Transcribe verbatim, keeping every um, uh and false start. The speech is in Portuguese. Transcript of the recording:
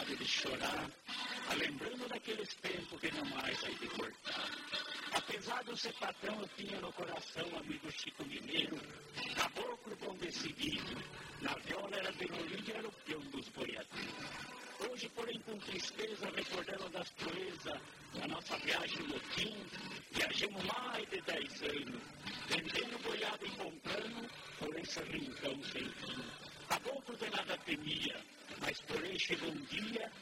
vontade de chorar, a lembrando daqueles tempos que não mais hei de cortar. Apesar de eu ser patrão, eu tinha no coração amigo Chico Mineiro, caboclo bom decidido, na viola era Benolíndio, era o peão dos boiadeiros. Hoje, porém, com tristeza, recordando das proezas da nossa viagem no Tim, viajamos mais de dez anos, vendendo boiada e comprando por esse rincão sem fim. Caboclo de nada temia, mas porém chegou um dia